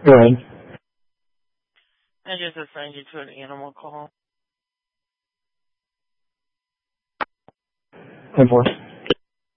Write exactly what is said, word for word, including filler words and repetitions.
Go ahead. I just assigned you to an animal call. ten four.